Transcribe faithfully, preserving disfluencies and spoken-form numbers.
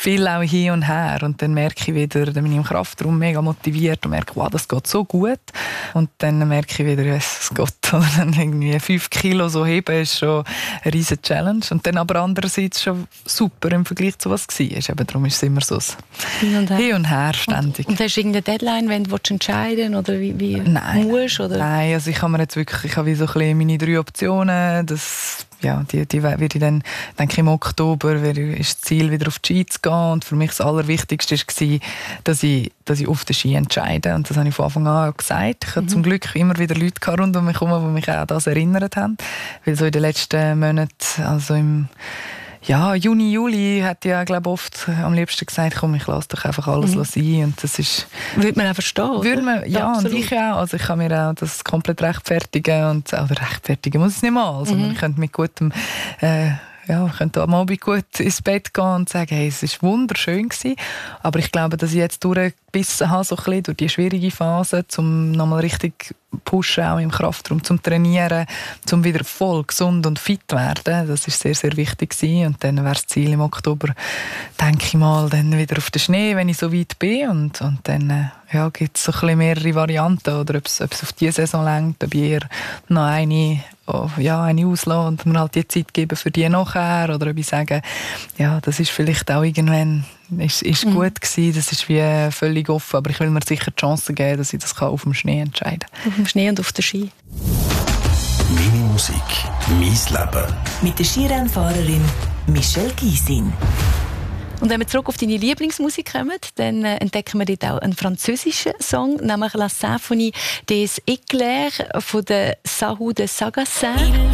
viel auch hin und her. Und dann merke ich wieder, dann bin ich im Kraftraum mega motiviert und merke, wow, das geht so gut. Und dann merke ich wieder, ja, es geht. Oder dann irgendwie fünf Kilo so heben ist schon eine riesige Challenge. Und dann aber andererseits schon super im Vergleich zu was war. Eben, darum ist es immer so hin und her, hin und her ständig. Und, und hast du irgendeine Deadline, wenn du entscheiden willst, oder wie, wie Nein. musst? Oder? Nein, also ich habe mir jetzt wirklich, ich habe wie so ein bisschen meine drei Optionen. Das, ja, die, die werde ich dann, denke ich, im Oktober ist das Ziel, wieder auf die Ski zu gehen. Und für mich das Allerwichtigste war, dass ich, dass ich auf den Ski entscheide. Und das habe ich von Anfang an auch gesagt. Ich habe mhm. zum Glück immer wieder Leute rund um mich herum, die mich auch an das erinnert haben. Weil so in den letzten Monaten, also im ja, Juni, Juli hat ja, glaube oft am liebsten gesagt, komm, ich lasse doch einfach alles mhm. sein. Und das ist... Würde man auch verstehen, würde man, ja, ja, und ich auch. Also ich kann mir auch das komplett rechtfertigen. Und, oder rechtfertigen muss es nicht mal. Also mhm. man könnte mit gutem... Äh, ja, ich könnte am Abend gut ins Bett gehen und sagen, hey, es war wunderschön gewesen. Aber ich glaube, dass ich jetzt durchgebissen habe, so ein bisschen durch die schwierige Phase, um nochmal richtig pushen, auch im Kraftraum, zum Trainieren, um wieder voll gesund und fit zu werden. Das war sehr, sehr wichtig gewesen. Und dann wäre das Ziel im Oktober, denke ich mal, dann wieder auf den Schnee, wenn ich so weit bin. Und, und dann ja, gibt es so ein bisschen mehrere Varianten. Oder ob es, ob es auf diese Saison reicht, ob ich eher noch eine, oh, ja, eine auslasse und mir halt die Zeit geben für die nachher. Oder ob ich sage, ja, das ist vielleicht auch irgendwann ist, ist mhm. gut gewesen, das ist wie völlig offen. Aber ich will mir sicher die Chance geben, dass ich das auf dem Schnee entscheiden kann. Auf dem Schnee und auf der Ski. Meine Musik, mein Leben. Mit der Skirennfahrerin Michelle Gysin. Und wenn wir zurück auf deine Lieblingsmusik kommen, dann äh, entdecken wir dort auch einen französischen Song, nämlich «La Symphonie des Éclairs» von der Sahou de Sagassin.